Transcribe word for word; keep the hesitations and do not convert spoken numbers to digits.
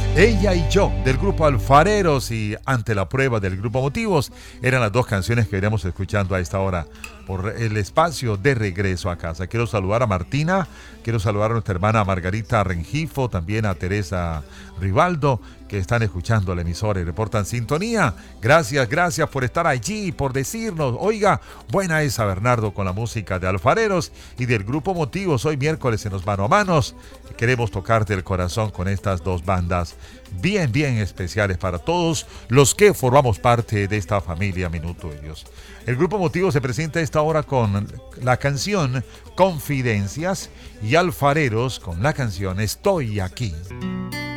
Ella y yo, del grupo Alfareros, y Ante la prueba del grupo Motivos, eran las dos canciones que iremos escuchando a esta hora por el espacio de regreso a casa. Quiero saludar a Martina, quiero saludar a nuestra hermana Margarita Rengifo, también a Teresa Rivaldo, que están escuchando la emisora y reportan sintonía. Gracias, gracias por estar allí, por decirnos, oiga, buena esa Bernardo con la música de Alfareros y del grupo Motivos. Hoy miércoles en los Mano a Manos queremos tocarte el corazón con estas dos bandas bien, bien especiales para todos los que formamos parte de esta familia Minuto de Dios. El grupo Motivo se presenta a esta hora con la canción Confidencias y Alfareros con la canción Estoy aquí.